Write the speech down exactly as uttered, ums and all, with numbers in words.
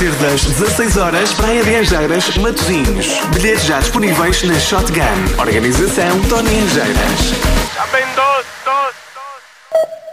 partir das dezasseis horas, Praia de Angeiras, Matosinhos. Bilhetes já disponíveis na Shotgun. Organização Tony Angeiras. Já bem doce, doce.